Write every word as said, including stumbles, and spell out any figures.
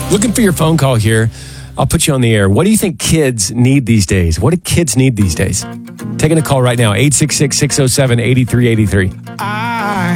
Looking for your phone call here. I'll put you on the air. What do you think kids need these days? What do kids need these days? Taking a call right now, eight six six, six oh seven, eight three eight three.